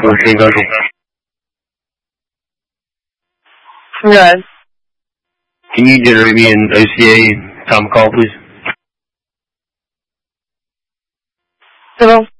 14 Central. Good. Can you generate me an OCA time call, please? Hello?